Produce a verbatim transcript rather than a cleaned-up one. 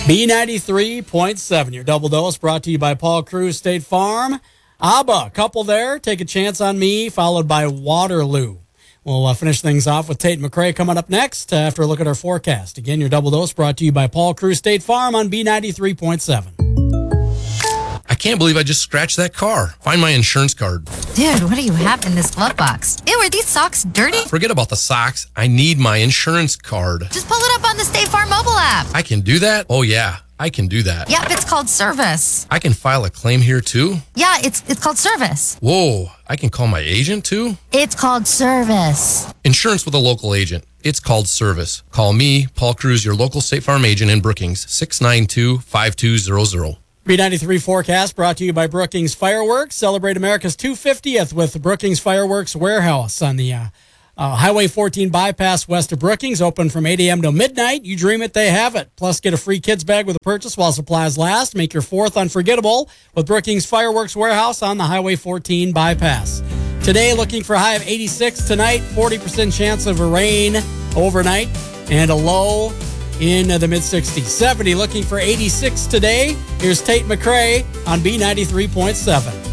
B ninety-three point seven, your double dose brought to you by Paul Cruz State Farm. ABBA, couple there, Take a Chance on Me, followed by Waterloo. We'll uh, finish things off with Tate McRae coming up next uh, after a look at our forecast. Again, your double dose brought to you by Paul Cruz State Farm on B ninety-three point seven. I can't believe I just scratched that car. Find my insurance card. Dude, what do you have in this glove box? Ew, are these socks dirty? Forget about the socks. I need my insurance card. Just pull it up on the State Farm mobile app. I can do that? Oh, yeah. I can do that. Yep, it's called Service. I can file a claim here, too? Yeah, it's it's called Service. Whoa, I can call my agent, too? It's called Service. Insurance with a local agent. It's called Service. Call me, Paul Cruz, your local State Farm agent in Brookings, six nine two, five two zero zero. B ninety-three forecast brought to you by Brookings Fireworks. Celebrate America's two hundred fiftieth with the Brookings Fireworks Warehouse on the uh, uh, Highway fourteen bypass west of Brookings. Open from eight a.m. to midnight. You dream it, they have it. Plus, get a free kids bag with a purchase while supplies last. Make your fourth unforgettable with Brookings Fireworks Warehouse on the Highway fourteen bypass. Today, looking for a high of eighty-six tonight. forty percent chance of rain overnight and a low in the mid-sixties. seventy, looking for eighty-six today. Here's Tate McRae on B ninety-three point seven.